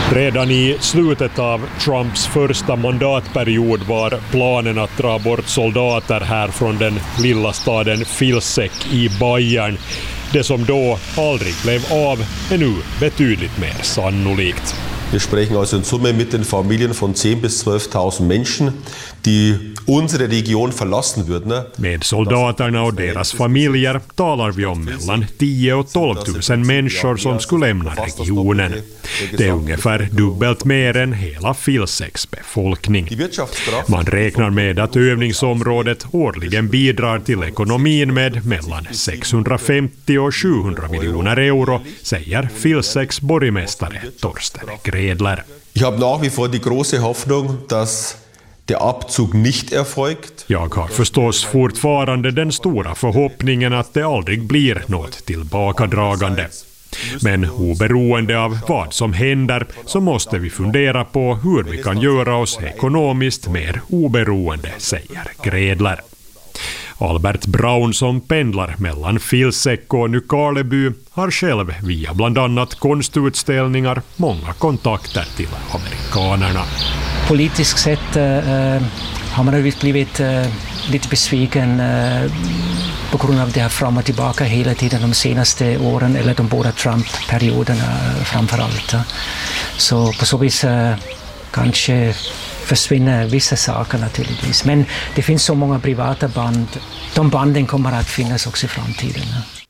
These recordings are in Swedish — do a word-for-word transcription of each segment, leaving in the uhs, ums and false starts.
Redan i slutet av Trumps första mandatperiod var planen att dra bort soldater här från den lilla staden Vilseck i Bayern. Det som då aldrig blev av är nu betydligt mer sannolikt. Wir sprechen also in Summe mit den Familien von zehn bis zwölftausend Menschen, die unsere Region verlassen würden. Med soldaterna och deras familjer talar vi om mellan tio och tolv tusen människor som skulle lämna regionen. Det är ungefär dubbelt mer än hela Vilsecks befolkning. Man räknar med att övningsområdet årligen bidrar till ekonomin med mellan sexhundrafemtio och sjuhundra miljoner euro, säger Vilsecks borgmästare Torsten Gredler. Ich habe nach wie vor die große Hoffnung, dass der Abzug nicht erfolgt. Jag har förstås fortfarande den stora förhoppningen att det aldrig blir något tillbakadragande. Men oberoende av vad som händer så måste vi fundera på hur vi kan göra oss ekonomiskt mer oberoende, säger Gredler. Albert Braun som pendlar mellan Vilseck och Nykarleby har själv via bland annat konstutställningar många kontakter till amerikanerna. Politiskt sett äh, har man ju blivit äh, lite besviken äh, på grund av det här fram och tillbaka hela tiden de senaste åren, eller de båda Trump-perioderna framför allt. Så på så vis äh, kanske försvinner vissa saker naturligtvis. Men det finns så många privata band. De banden kommer att finnas också i framtiden.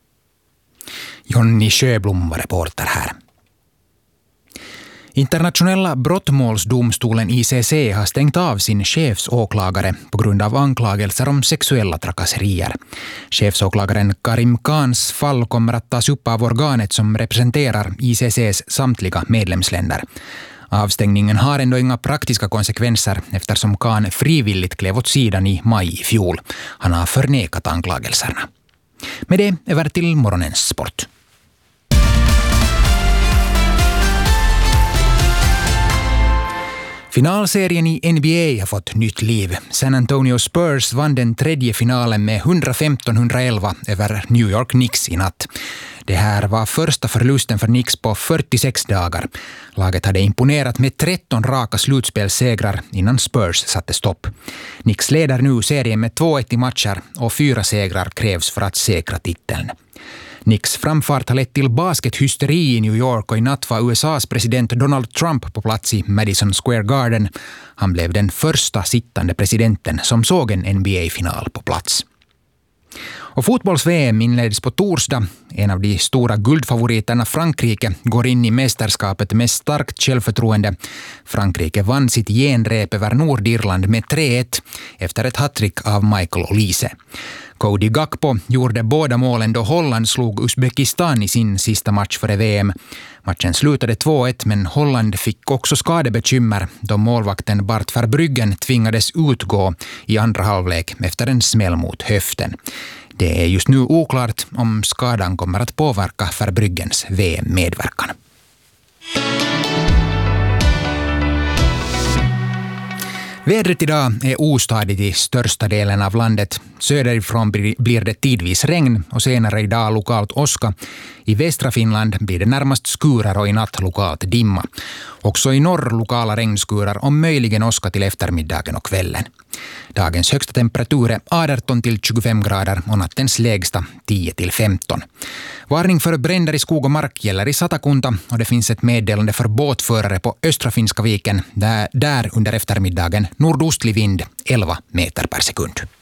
Jonny Sjöblom var reporter här. Internationella brottmålsdomstolen I C C har stängt av sin chefsåklagare på grund av anklagelser om sexuella trakasserier. Chefsåklagaren Karim Khans fall kommer att tas upp av organet som representerar I C C:s samtliga medlemsländer. Avstängningen har ändå inga praktiska konsekvenser eftersom Khan frivilligt klev åt sidan i maj i fjol. Han har förnekat anklagelserna. Med det över till morgonens sport. Finalserien i N B A har fått nytt liv. San Antonio Spurs vann den tredje finalen med hundrafemton hundraelva över New York Knicks i natt. Det här var första förlusten för Knicks på fyrtiosex dagar. Laget hade imponerat med tretton raka slutspelssegrar innan Spurs satte stopp. Knicks leder nu serien med två ett i matcher och fyra segrar krävs för att säkra titeln. Knicks framfart har lett till baskethysteri i New York och i natt var U S A:s president Donald Trump på plats i Madison Square Garden. Han blev den första sittande presidenten som såg en N B A-final på plats. Och fotbolls-V M inleds på torsdag. En av de stora guldfavoriterna, Frankrike, går in i mästerskapet med starkt självförtroende. Frankrike vann sitt genrep över Nordirland med tre ett efter ett hattrick av Michael Olise. Cody Gakpo gjorde båda målen då Holland slog Uzbekistan i sin sista match före V M. Matchen slutade två ett men Holland fick också skadebekymmer då målvakten Bart Verbruggen tvingades utgå i andra halvlek efter en smäll mot höften. Det är just nu oklart om skadan kommer att påverka Verbruggens V M-medverkan. Vädret idag är ostadigt i största delen av landet. Söderifrån blir det tidvis regn och senare idag lokalt åska. I västra Finland blir det närmast skurar och i natt lokalt dimma. Också i norr lokala regnskurar och möjligen åska till eftermiddagen och kvällen. Dagens högsta temperatur är arton till tjugofem grader och nattens lägsta tio till femton. Varning för bränder i skog och mark gäller i Satakunta och det finns ett meddelande för båtförare på östra Finska viken där, där under eftermiddagen nordostlig vind elva meter per sekund.